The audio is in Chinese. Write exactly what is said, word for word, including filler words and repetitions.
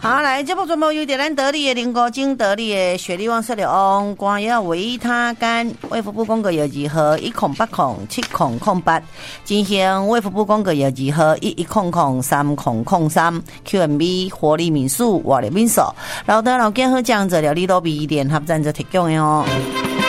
好，来，节目全部由点咱得力的林国金得力的雪利旺色流翁光药维他甘卫福部公告药剂号一空八空七空空八，进行卫福部公告药剂号一一空空三空空三 Q M B 活力民宿活力民宿，老德老健和江浙料理罗比店合赞助提供的哦。